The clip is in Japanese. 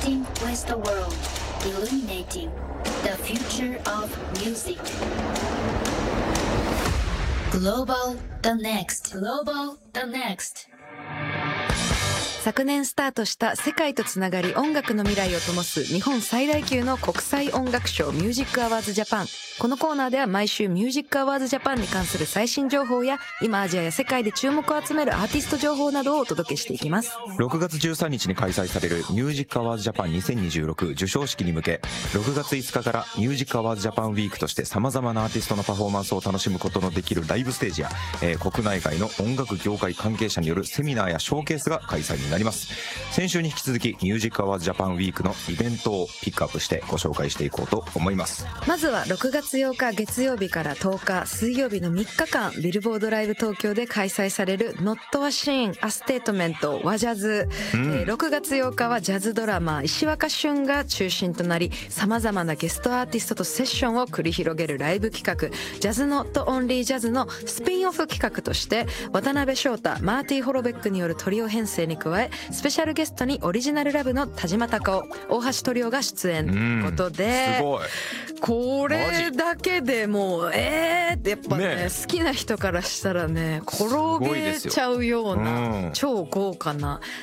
Connecting with the world, illuminating the future of music. Global the next. Global the next. 昨年スタートした世界とつながり音楽の未来を灯す日本最大級の国際音楽賞ミュージックアワーズジャパン。このコーナーでは毎週ミュージックアワーズジャパンに関する最新情報や今アジアや世界で注目を集めるアーティスト情報などをお届けしていきます。 6月13日に開催されるミュージックアワーズジャパン2026授賞式に向け、6月5日からミュージックアワーズジャパンウィークとして様々なアーティストのパフォーマンスを楽しむことのできるライブステージや、国内外の音楽業界関係者によるセミナーやショーケースが開催になります。先週に引き続きミュージックアワーズジャパンウィークのイベントをピックアップしてご紹介していこうと思います。 まずは6月8日月曜日から10日水曜日の3日間ビルボードライブ東京で開催される Not a Scene A Statement 和ジャズ、6月8日はジャズドラマー石若俊が中心となり様々なゲストアーティストとセッションを繰り広げるライブ企画ジャズノットオンリージャズのスピンオフ企画として渡辺翔太マーティ・ホロベックによるトリオ編成に加えスペシャルゲストにオリジナルラブの田島隆夫大橋トリオが出演ということで、 すごいこれだけでもうってやっぱね好きな人からしたらね転げちゃうような超豪華な